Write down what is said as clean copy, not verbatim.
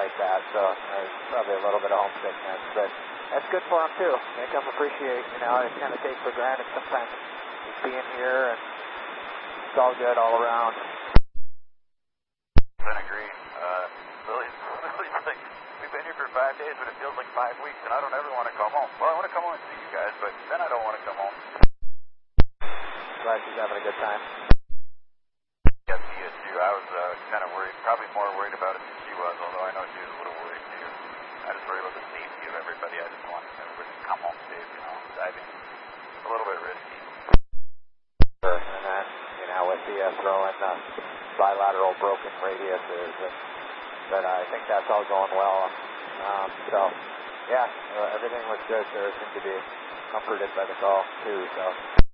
like that, so there's probably a little bit of homesickness, but that's good for him too. Make him appreciate, I kind of take for granted sometimes just being here, and it's all good all around. I agree. Lily's like, we've been here for 5 days, but it feels like 5 weeks, and I don't ever want to come home. Well, I want to come home and see you guys, but then I don't want to come home. Glad she's having a good time. Yeah, Tia too. I was kind of worried, probably more worried about it than she was, although I know she was a little worried too. I just worry about the safety of everybody. I just want everybody to come home safe, Diving a little bit risky. And then, with the throwing bilateral broken radiuses, but I think that's all going well. So, yeah, everything was good. There seemed to be comforted by the call too, so.